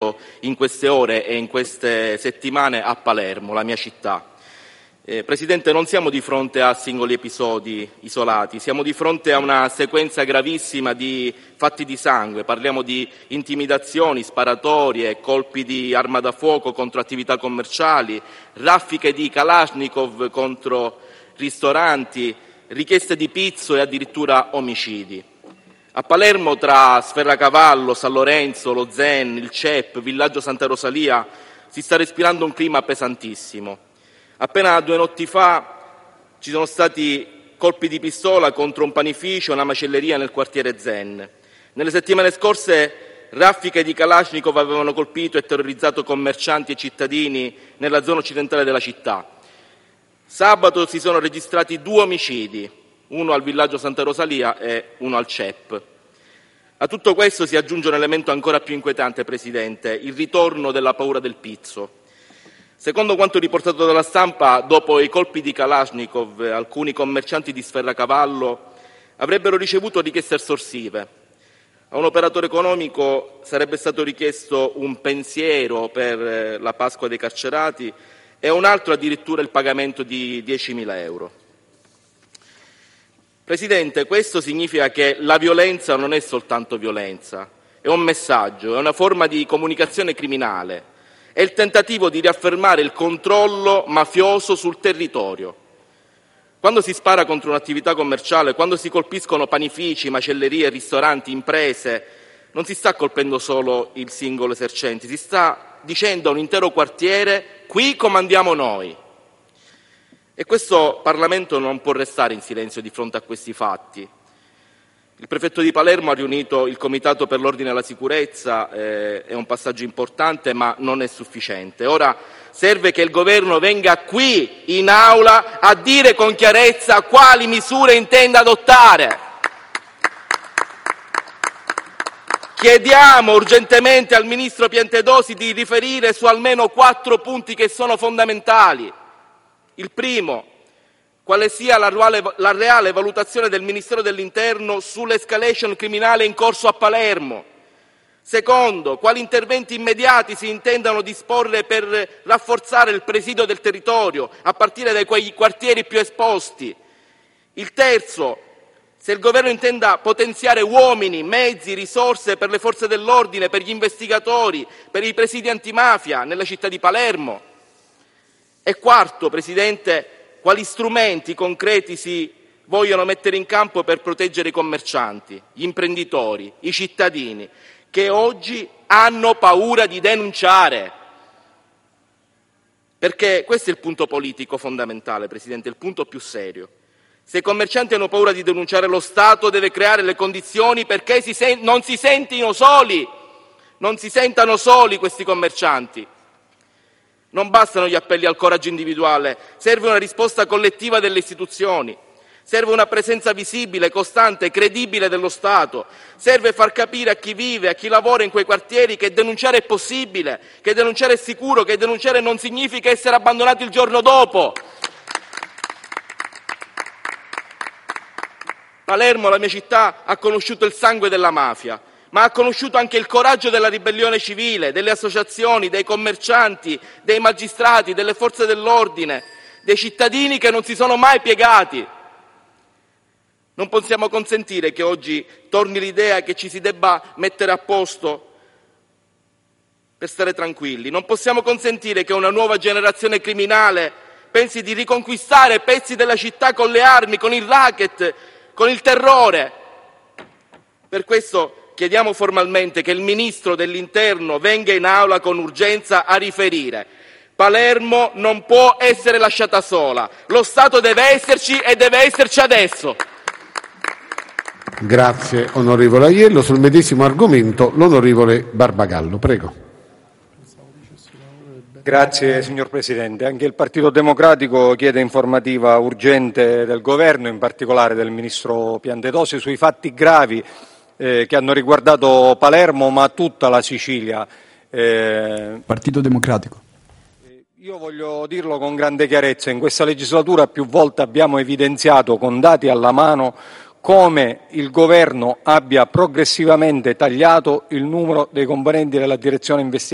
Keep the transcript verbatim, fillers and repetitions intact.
in queste ore e in queste settimane a Palermo, la mia città. Eh, Presidente, non siamo di fronte a singoli episodi isolati, siamo di fronte a una sequenza gravissima di fatti di sangue. Parliamo di intimidazioni, sparatorie, colpi di arma da fuoco contro attività commerciali, raffiche di Kalashnikov contro ristoranti, richieste di pizzo e addirittura omicidi. A Palermo, tra Sferracavallo, San Lorenzo, lo Zen, il C E P, Villaggio Santa Rosalia, si sta respirando un clima pesantissimo. Appena due notti fa ci sono stati colpi di pistola contro un panificio e una macelleria nel quartiere Zen. Nelle settimane scorse raffiche di Kalashnikov avevano colpito e terrorizzato commercianti e cittadini nella zona occidentale della città. Sabato si sono registrati due omicidi, uno al Villaggio Santa Rosalia e uno al C E P. A tutto questo si aggiunge un elemento ancora più inquietante, Presidente, il ritorno della paura del pizzo. Secondo quanto riportato dalla stampa, dopo i colpi di Kalashnikov, alcuni commercianti di Sferracavallo avrebbero ricevuto richieste estorsive. A un operatore economico sarebbe stato richiesto un pensiero per la Pasqua dei carcerati e a un altro addirittura il pagamento di diecimila euro. Presidente, questo significa che la violenza non è soltanto violenza, è un messaggio, è una forma di comunicazione criminale. È il tentativo di riaffermare il controllo mafioso sul territorio. Quando si spara contro un'attività commerciale, quando si colpiscono panifici, macellerie, ristoranti, imprese, non si sta colpendo solo il singolo esercente, si sta dicendo a un intero quartiere: qui comandiamo noi. E questo Parlamento non può restare in silenzio di fronte a questi fatti. Il prefetto di Palermo ha riunito il Comitato per l'Ordine e la Sicurezza, eh, è un passaggio importante ma non è sufficiente. Ora serve che il Governo venga qui in Aula a dire con chiarezza quali misure intende adottare. Chiediamo urgentemente al Ministro Piantedosi di riferire su almeno quattro punti che sono fondamentali. Il primo: quale sia la reale, la reale valutazione del Ministero dell'Interno sull'escalation criminale in corso a Palermo. Secondo, quali interventi immediati si intendano disporre per rafforzare il presidio del territorio, a partire da quei quartieri più esposti. Il terzo, se il Governo intenda potenziare uomini, mezzi, risorse per le forze dell'ordine, per gli investigatori, per i presidi antimafia nella città di Palermo. E quarto, Presidente, quali strumenti concreti si vogliono mettere in campo per proteggere i commercianti, gli imprenditori, i cittadini, che oggi hanno paura di denunciare. Perché questo è il punto politico fondamentale, Presidente, il punto più serio. Se i commercianti hanno paura di denunciare, lo Stato deve creare le condizioni perché si sen- non si sentino soli, non si sentano soli questi commercianti. Non bastano gli appelli al coraggio individuale, serve una risposta collettiva delle istituzioni, serve una presenza visibile, costante, credibile dello Stato, serve far capire a chi vive, a chi lavora in quei quartieri che denunciare è possibile, che denunciare è sicuro, che denunciare non significa essere abbandonati il giorno dopo. Palermo, la mia città, ha conosciuto il sangue della mafia, ma ha conosciuto anche il coraggio della ribellione civile, delle associazioni, dei commercianti, dei magistrati, delle forze dell'ordine, dei cittadini che non si sono mai piegati. Non possiamo consentire che oggi torni l'idea che ci si debba mettere a posto per stare tranquilli. Non possiamo consentire che una nuova generazione criminale pensi di riconquistare pezzi della città con le armi, con il racket, con il terrore. Per questo chiediamo formalmente che il Ministro dell'Interno venga in Aula con urgenza a riferire. Palermo non può essere lasciata sola. Lo Stato deve esserci e deve esserci adesso. Grazie onorevole Aiello. Sul medesimo argomento l'onorevole Barbagallo. Prego. Grazie signor Presidente. Anche il Partito Democratico chiede informativa urgente del Governo, in particolare del Ministro Piantedosi, sui fatti gravi eh, che hanno riguardato Palermo ma tutta la Sicilia. Eh, Partito Democratico. Io voglio dirlo con grande chiarezza, in questa legislatura più volte abbiamo evidenziato con dati alla mano come il Governo abbia progressivamente tagliato il numero dei componenti della direzione investigativa